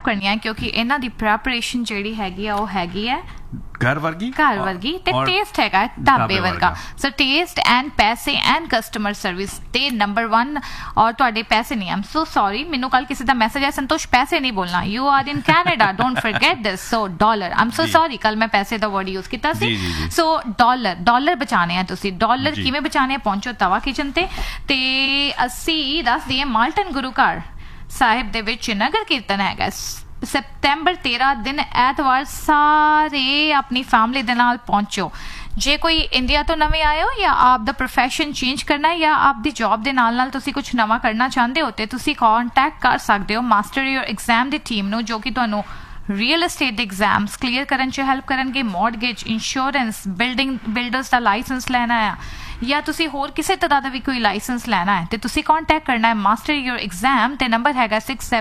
करनी है क्योंकि इन्हां दी प्रैपरेशन जिहड़ी हैगी आ ओह हैगी है घर वर्गी ते टेस्ट हैगा ढाबे वर्गा सो टेस्ट एंड पैसे एंड कस्टमर सर्विस ते नंबर 1 और तुहाडे पैसे नहीं आई एम सो सॉरी मैनू कल किसी दा मैसेज आया संतोष पैसे नहीं बोलना you are in Canada don't forget this so dollar I am so sorry कल मैं पैसे दा वर्ड यूज कीता सी सो डॉलर बचाने हैं तुसी डॉलर किवें बचाने हैं पहुंचो तवा किचन ते असी दस दिए माल्टन गुरु घर साहिब दे विच नगर कीर्तन हैगा सितंबर 13 दिन ऐतवार सारे अपनी फैमिली दे नाल पहुंचो जे कोई इंडिया तो नवे आए हो या आप दा प्रोफैशन चेंज करना है या आप दी जॉब दे नाल नाल तुसी कुछ नवा करना चाहते हो ते तुसी कॉन्टैक्ट कर सकते हो master your exam the team no जो कि तुहानू रियल एस्टेट दे एग्जाम्स क्लीयर करन च हेल्प करनगे मॉर्गेज इंश्योरेंस बिल्डर्स दा लाइसेंस लेना है या तुसी होर किसी तरह का भी कोई लाइसेंस लेना है तो तुसी कॉन्टैक्ट करना है मास्टर योर एग्जाम ते नंबर हैगा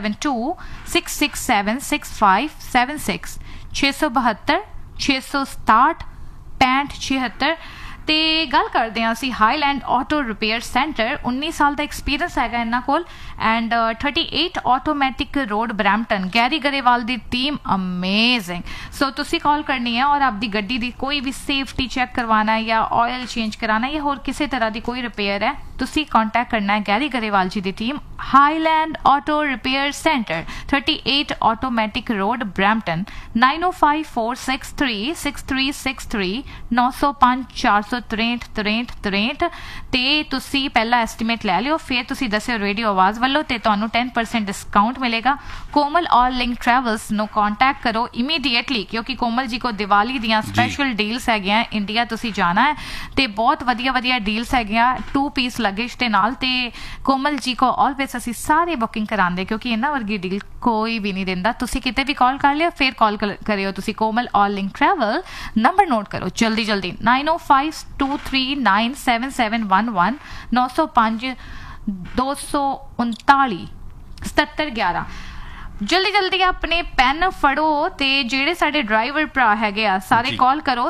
6726676576 672 667 6576 ਤੇ ਗੱਲ ਕਰਦੇ ਹਾਂ ਅਸੀਂ ਹਾਈਲੈਂਡ ਆਟੋ ਰਿਪੇਅਰ ਸੈਂਟਰ 19 ਸਾਲ ਦਾ ਐਕਸਪੀਰੀਅੰਸ ਹੈਗਾ ਇਹਨਾਂ ਕੋਲ and 38 automatic road Brampton Garry Grewal the team amazing ਸੋ ਤੁਸੀਂ ਕਾਲ ਕਰਨੀ ਹੈ ਔਰ ਆਪਦੀ ਗੱਡੀ ਦੀ ਕੋਈ ਵੀ ਸੇਫਟੀ ਚੈੱਕ ਕਰਵਾਉਣਾ ਹੈ ਜਾਂ ਆਇਲ ਚੇਂਜ ਕਰਾਉਣਾ ਹੈ ਜਾਂ ਹੋਰ ਕਿਸੇ ਤਰ੍ਹਾਂ ਦੀ ਕੋਈ ਰਿਪੇਅਰ ਹੈ ਤੁਸੀਂ ਕੰਟੈਕਟ ਕਰਨਾ ਹੈ ਗੈਰੀ ਗਰੇਵਾਲ ਜੀ ਦੀ team Highland auto repair centre 38 automatic road Brampton 9054636363 905 463 ਤੇ ਤੁਸੀਂ ਪਹਿਲਾ ਐਸਟੀਮੇਟ ਲੈ ਲਿਓ ਫਿਰ ਤੁਸੀਂ ਦੱਸਿਓ ਰੇਡੀਓ ਆਵਾਜ਼ ਵੱਲੋਂ ਤੇ ਤੁਹਾਨੂੰ 10% डिस्काउंट मिलेगा कोमल all link travels no contact करो इमीडिएटली क्योंकि कोमल जी को दिवाली दियां स्पेशल डील्स हैगियां इंडिया तुसी जाना है ते बहुत वधिया वधिया डील्स हैगियां 2 पीस लगेज दे नाल ते कोमल जी को ऑलवेज असी सारे बुकिंग करांदे क्योंकि इन्ना वर्गी डील कोई भी नहीं दिंदा तुसी किते भी कॉल कर लियो फिर कॉल करियो तुसी कोमल all link travel number note करो जल्दी जल्दी 9052397711 905 239 7711 जल्दी जल्दी अपने पेन फड़ो ते जेड़े साडे ड्राइवर भरा हैगे आ सारे कॉल करो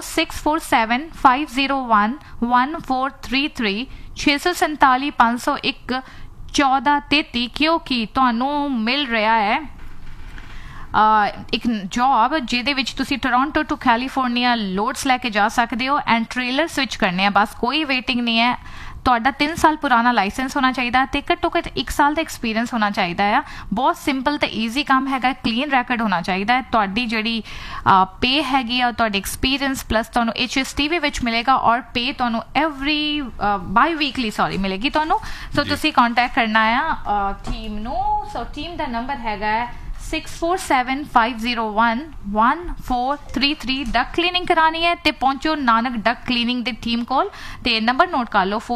6475011433 647 501 1433 क्योंकि तुहानू मिल रहा है एक जॉब जिहदे विच तुसी टोरंटो टू कैलीफोर्निया लोड्स लैके जा सकते हो एंड ट्रेलर स्विच करने बस कोई वेटिंग नहीं है ਤੁਹਾਡਾ 3 ਸਾਲ ਪੁਰਾਣਾ ਲਾਇਸੈਂਸ ਹੋਣਾ ਚਾਹੀਦਾ ਤੇ ਘੱਟੋ ਘੱਟ 1 ਸਾਲ ਦਾ ਐਕਸਪੀਰੀਅੰਸ ਹੋਣਾ ਚਾਹੀਦਾ ਆ ਬਹੁਤ ਸਿੰਪਲ ਤੇ ਈਜ਼ੀ ਕੰਮ ਹੈਗਾ ਕਲੀਨ ਰੈਕੋਰਡ ਹੋਣਾ ਚਾਹੀਦਾ ਹੈ ਤੁਹਾਡੀ ਜਿਹੜੀ ਪੇ ਹੈਗੀ ਆ ਤੁਹਾਡੇ ਐਕਸਪੀਰੀਅੰਸ ਪਲੱਸ ਤੁਹਾਨੂੰ HSTV ਵਿੱਚ ਮਿਲੇਗਾ ਔਰ ਪੇ ਤੁਹਾਨੂੰ ਐਵਰੀ ਬਾਈ ਵੀਕਲੀ ਮਿਲੇਗੀ ਤੁਹਾਨੂੰ ਸੋ ਤੁਸੀਂ ਕੰਟੈਕਟ ਕਰਨਾ ਆ ਟੀਮ ਨੂੰ ਸੋ ਟੀਮ ਦਾ ਨੰਬਰ ਹੈਗਾ 6475011433 डक क्लीनिंग करानी है ते पहुंचो नानक डक क्लीनिंग दी टीम कोल ते नंबर नोट कर लो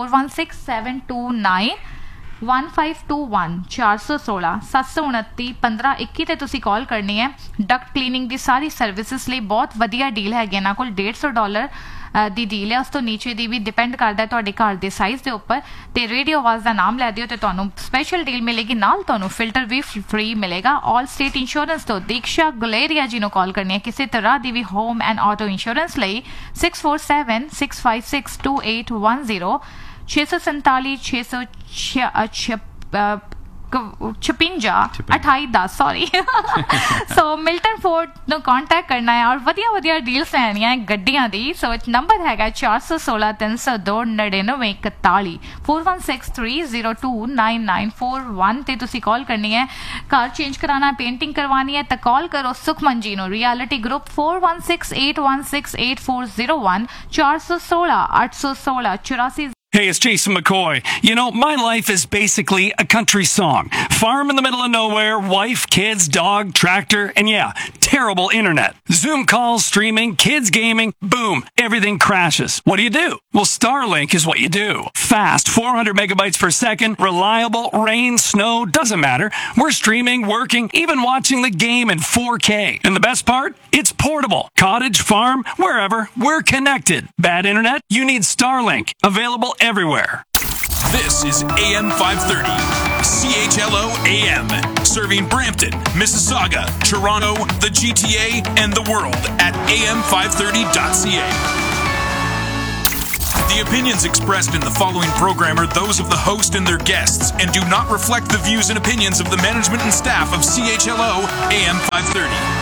4167291521 416 729 1521 ते तुसी कॉल करनी है डक क्लीनिंग दी सारी सर्विसेज ਲਈ बहुत वधिया डील है ਇਹਨਾਂ ਕੋਲ $150 ਦੀ ਡੀਲ ਹੈ ਉਸ ਤੋਂ ਨੀਚੇ ਦੀ ਵੀ ਡਿਪੈਂਡ ਕਰਦਾ ਤੁਹਾਡੇ ਘਰ ਦੇ ਸਾਈਜ਼ ਦੇ ਉੱਪਰ ਤੇ ਰੇਡੀਓ ਆਵਾਜ਼ ਦਾ ਨਾਮ ਲੈ ਦਿਓ ਤੇ ਤੁਹਾਨੂੰ ਸਪੈਸ਼ਲ ਡੀਲ ਮਿਲੇਗੀ ਨਾਲ ਤੁਹਾਨੂੰ ਫਿਲਟਰ ਵੀ ਫ੍ਰੀ ਮਿਲੇਗਾ ਆਲ ਸਟੇਟ ਇੰਸ਼ੋਰੈਂਸ ਤੋਂ ਦੀਕਸ਼ਾ ਗੁਲੇਰੀਆ ਜੀ ਨੂੰ ਕਾਲ ਕਰਨੀ ਹੈ ਕਿਸੇ ਤਰ੍ਹਾਂ ਦੀ ਵੀ ਹੋਮ ਐਂਡ ਆਟੋ ਇੰਸ਼ੋਰੈਂਸ ਲਈ 6476562810 647 sorry so Milton Ford no contact करना है और वधिया वधिया डील्स लैनियां गड्डियां दी सो नंबर हैगा 416 302 9941 4163029941 ते तुसी कॉल करनी है कार चेंज कराना है पेंटिंग करवानी है तो कॉल करो सुखमन जी no reality group 4168168401 416 816 84 Hey, it's Jason McCoy. You know, my life is basically a country song. Farm in the middle of nowhere, wife, kids, dog, tractor, and yeah, terrible internet. Zoom calls, streaming, kids gaming, boom, everything crashes. What do? Well, Starlink is what you do. Fast, 400 megabytes per second, reliable, rain, snow, doesn't matter. We're streaming, working, even watching the game in 4K. And the best part? It's portable. Cottage, farm, wherever, we're connected. Bad internet? You need Starlink. Available everywhere. This is AM 530, CHLO AM, serving Brampton, Mississauga, Toronto, the GTA, and the world at am530.ca. The opinions expressed in the following program are those of the host and their guests and do not reflect the views and opinions of the management and staff of CHLO AM 530.